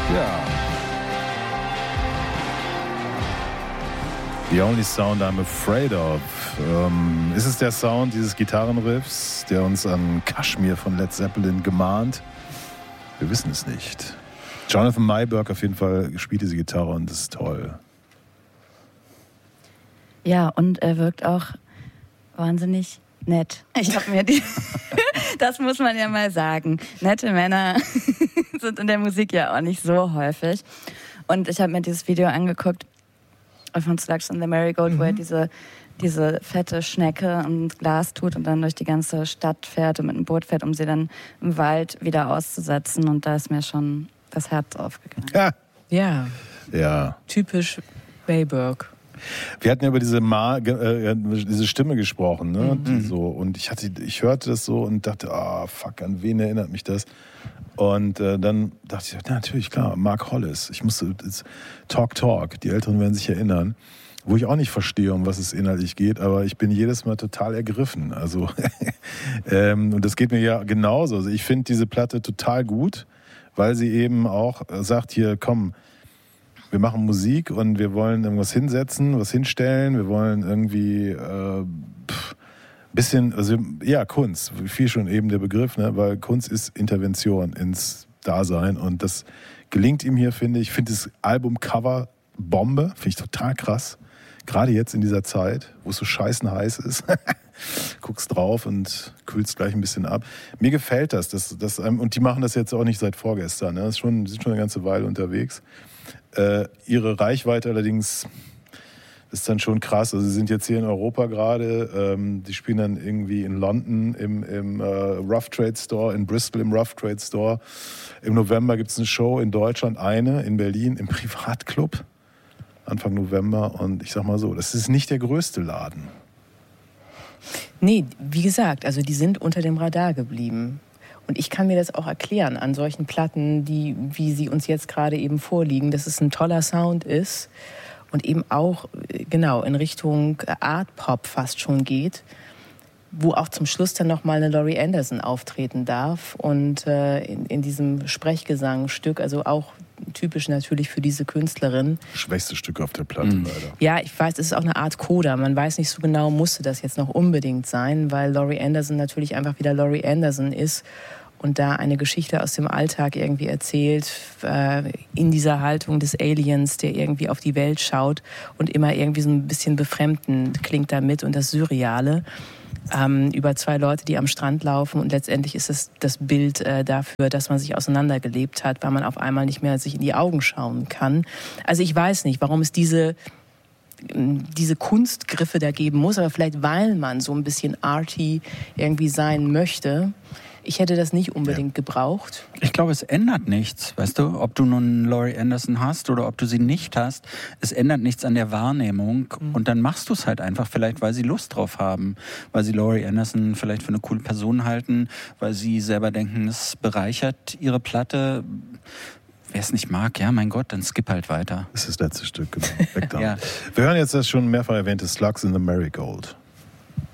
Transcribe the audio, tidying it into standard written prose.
Ja. The Only Sound I'm Afraid of. Ist es der Sound dieses Gitarrenriffs, der uns an Kashmir von Led Zeppelin gemahnt? Wir wissen es nicht. Jonathan Mayberg auf jeden Fall spielt diese Gitarre und das ist toll. Ja, und er wirkt auch wahnsinnig nett. Ich habe mir das muss man ja mal sagen. Nette Männer sind in der Musik ja auch nicht so häufig. Und ich habe mir dieses Video angeguckt von Slugs on the Marigold, wo er diese fette Schnecke ins Glas tut und dann durch die ganze Stadt fährt und mit einem Boot fährt, um sie dann im Wald wieder auszusetzen. Und da ist mir schon das Herz aufgegangen. Ja. Typisch Mayberg. Wir hatten ja über diese Stimme gesprochen, ne? Und ich hörte das so und dachte, fuck, an wen erinnert mich das? Und dann dachte ich, ja, natürlich, klar, Mark Hollis. Ich musste, Talk, die Älteren werden sich erinnern, wo ich auch nicht verstehe, um was es inhaltlich geht, aber ich bin jedes Mal total ergriffen. Also, und das geht mir ja genauso. Also ich finde diese Platte total gut, weil sie eben auch sagt, hier, komm, wir machen Musik und wir wollen irgendwas hinsetzen, was hinstellen. Wir wollen irgendwie bisschen, also ja, Kunst, viel schon eben der Begriff, ne? Weil Kunst ist Intervention ins Dasein und das gelingt ihm hier, finde ich. Ich finde das Albumcover Bombe, finde ich total krass. Gerade jetzt in dieser Zeit, wo es so scheißen heiß ist. Guckst drauf und kühlst gleich ein bisschen ab. Mir gefällt das und die machen das jetzt auch nicht seit vorgestern. Ne? Die sind schon eine ganze Weile unterwegs. Ihre Reichweite allerdings ist dann schon krass. Also sie sind jetzt hier in Europa gerade. Die spielen dann irgendwie in London im Rough Trade Store, in Bristol im Rough Trade Store. Im November gibt es eine Show in Deutschland, in Berlin im Privatclub. Anfang November. Und ich sag mal so, das ist nicht der größte Laden. Nee, wie gesagt, also die sind unter dem Radar geblieben. Und ich kann mir das auch erklären an solchen Platten, wie sie uns jetzt gerade eben vorliegen, dass es ein toller Sound ist und eben auch genau in Richtung Art Pop fast schon geht, wo auch zum Schluss dann nochmal eine Laurie Anderson auftreten darf und in diesem Sprechgesangstück, also auch typisch natürlich für diese Künstlerin. Schwächste Stück auf der Platte leider. Ja, ich weiß, es ist auch eine Art Coda. Man weiß nicht so genau, musste das jetzt noch unbedingt sein, weil Laurie Anderson natürlich einfach wieder Laurie Anderson ist und da eine Geschichte aus dem Alltag irgendwie erzählt, in dieser Haltung des Aliens, der irgendwie auf die Welt schaut und immer irgendwie so ein bisschen befremdend klingt damit und das Surreale. Über zwei Leute, die am Strand laufen und letztendlich ist es das Bild dafür, dass man sich auseinandergelebt hat, weil man auf einmal nicht mehr sich in die Augen schauen kann. Also ich weiß nicht, warum es diese Kunstgriffe da geben muss, aber vielleicht weil man so ein bisschen arty irgendwie sein möchte. Ich hätte das nicht unbedingt gebraucht. Ich glaube, es ändert nichts, weißt du, ob du nun Laurie Anderson hast oder ob du sie nicht hast. Es ändert nichts an der Wahrnehmung und dann machst du es halt einfach, vielleicht weil sie Lust drauf haben, weil sie Laurie Anderson vielleicht für eine coole Person halten, weil sie selber denken, es bereichert ihre Platte. Wer es nicht mag, ja, mein Gott, dann skip halt weiter. Das ist das letzte Stück, genau. Ja. Wir hören jetzt das schon mehrfach erwähnte Slugs in the Marigold.